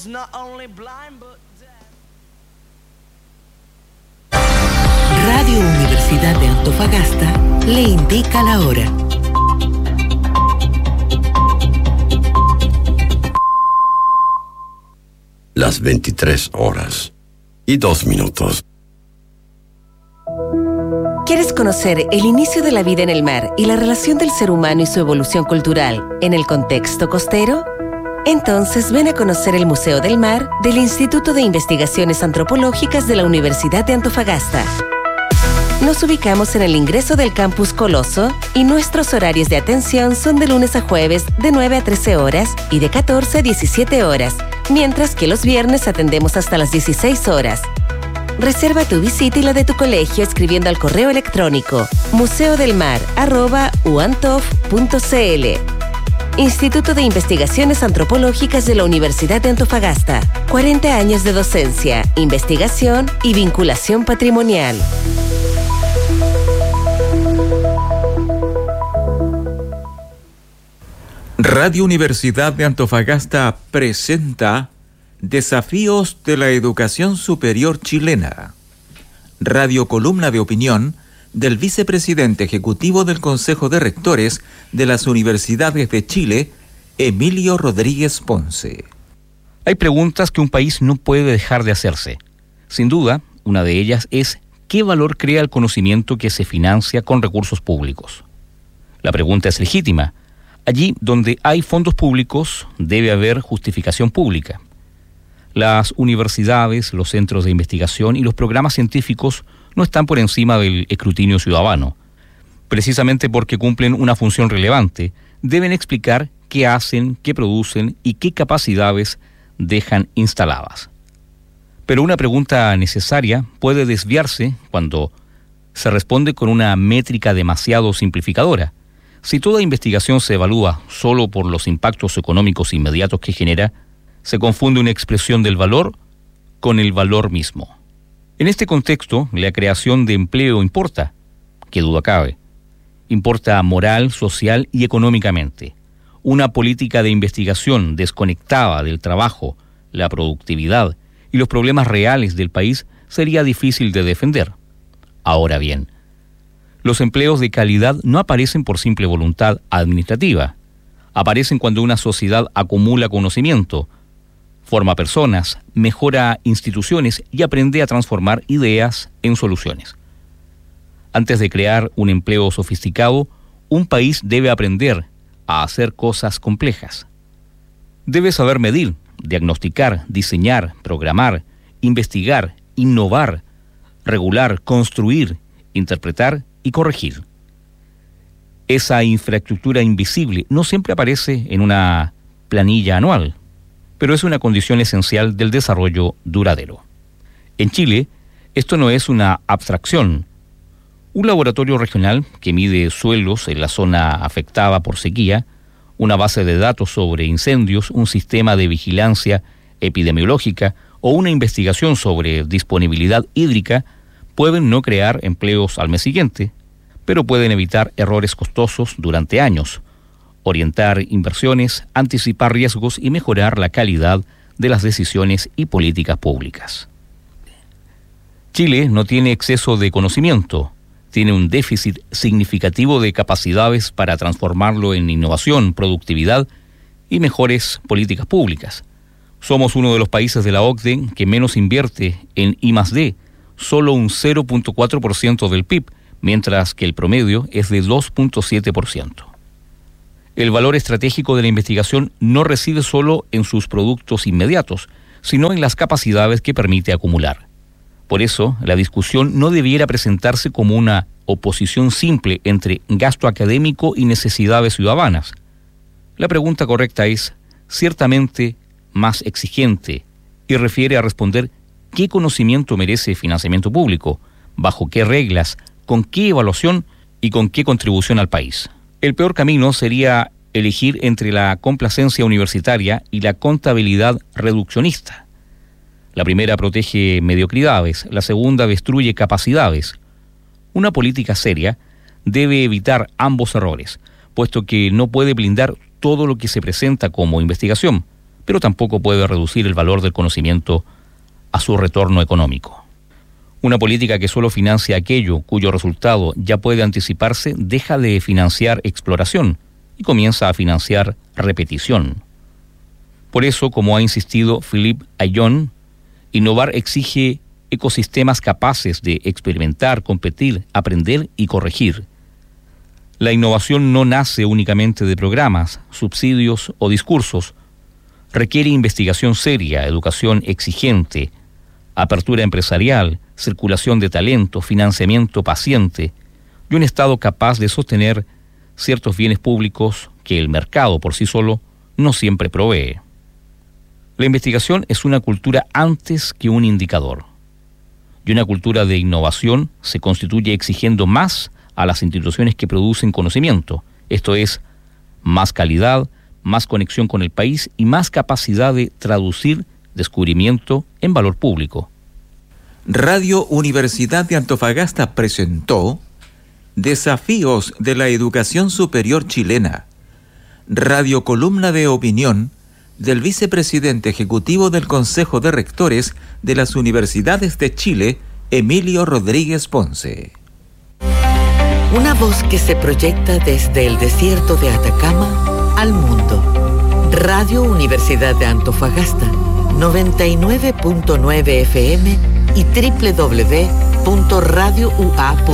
Radio Universidad de Antofagasta le indica la hora. Las 23:02. ¿Quieres conocer el inicio de la vida en el mar y la relación del ser humano y su evolución cultural en el contexto costero? Entonces ven a conocer el Museo del Mar del Instituto de Investigaciones Antropológicas de la Universidad de Antofagasta. Nos ubicamos en el ingreso del Campus Coloso y nuestros horarios de atención son de lunes a jueves de 9 a 13 horas y de 14 a 17 horas, mientras que los viernes atendemos hasta las 16 horas. Reserva tu visita y la de tu colegio escribiendo al correo electrónico museodelmar@uantof.cl. Instituto de Investigaciones Antropológicas de la Universidad de Antofagasta. 40 años de docencia, investigación y vinculación patrimonial. Radio Universidad de Antofagasta presenta Desafíos de la Educación Superior Chilena. Radio columna de opinión del vicepresidente ejecutivo del Consejo de Rectores de las Universidades de Chile, Emilio Rodríguez Ponce. Hay preguntas que un país no puede dejar de hacerse. Sin duda, una de ellas es ¿qué valor crea el conocimiento que se financia con recursos públicos? La pregunta es legítima. Allí donde hay fondos públicos debe haber justificación pública. Las universidades, los centros de investigación y los programas científicos no están por encima del escrutinio ciudadano. Precisamente porque cumplen una función relevante, deben explicar qué hacen, qué producen y qué capacidades dejan instaladas. Pero una pregunta necesaria puede desviarse cuando se responde con una métrica demasiado simplificadora. Si toda investigación se evalúa solo por los impactos económicos inmediatos que genera, se confunde una expresión del valor con el valor mismo. En este contexto, la creación de empleo importa, qué duda cabe. Importa moral, social y económicamente. Una política de investigación desconectada del trabajo, la productividad y los problemas reales del país sería difícil de defender. Ahora bien, los empleos de calidad no aparecen por simple voluntad administrativa. Aparecen cuando una sociedad acumula conocimiento, forma personas, mejora instituciones y aprende a transformar ideas en soluciones. Antes de crear un empleo sofisticado, un país debe aprender a hacer cosas complejas. Debe saber medir, diagnosticar, diseñar, programar, investigar, innovar, regular, construir, interpretar y corregir. Esa infraestructura invisible no siempre aparece en una planilla anual, pero es una condición esencial del desarrollo duradero. En Chile, esto no es una abstracción. Un laboratorio regional que mide suelos en la zona afectada por sequía, una base de datos sobre incendios, un sistema de vigilancia epidemiológica o una investigación sobre disponibilidad hídrica pueden no crear empleos al mes siguiente, pero pueden evitar errores costosos durante años, orientar inversiones, anticipar riesgos y mejorar la calidad de las decisiones y políticas públicas. Chile no tiene exceso de conocimiento, tiene un déficit significativo de capacidades para transformarlo en innovación, productividad y mejores políticas públicas. Somos uno de los países de la OCDE que menos invierte en I+D, solo un 0.4% del PIB, mientras que el promedio es de 2.7%. El valor estratégico de la investigación no reside solo en sus productos inmediatos, sino en las capacidades que permite acumular. Por eso, la discusión no debiera presentarse como una oposición simple entre gasto académico y necesidades ciudadanas. La pregunta correcta es ciertamente más exigente y refiere a responder qué conocimiento merece financiamiento público, bajo qué reglas, con qué evaluación y con qué contribución al país. El peor camino sería elegir entre la complacencia universitaria y la contabilidad reduccionista. La primera protege mediocridades, la segunda destruye capacidades. Una política seria debe evitar ambos errores, puesto que no puede blindar todo lo que se presenta como investigación. pero tampoco puede reducir el valor del conocimiento a su retorno económico. Una política que solo financia aquello cuyo resultado ya puede anticiparse deja de financiar exploración y comienza a financiar repetición. Por eso, como ha insistido Philippe Ayllon, innovar exige ecosistemas capaces de experimentar, competir, aprender y corregir. La innovación no nace únicamente de programas, subsidios o discursos. Requiere investigación seria, educación exigente, apertura empresarial, circulación de talento, financiamiento paciente y un Estado capaz de sostener ciertos bienes públicos que el mercado por sí solo no siempre provee. La investigación es una cultura antes que un indicador. Y una cultura de innovación se constituye exigiendo más a las instituciones que producen conocimiento, esto es, más calidad, más conexión con el país y más capacidad de traducir descubrimiento en valor público. Radio Universidad de Antofagasta presentó Desafíos de la Educación Superior Chilena, radio columna de opinión del vicepresidente ejecutivo del Consejo de Rectores de las Universidades de Chile, Emilio Rodríguez Ponce. Una voz que se proyecta desde el desierto de Atacama al mundo. Radio Universidad de Antofagasta, 99.9 FM y www.radioua.cl.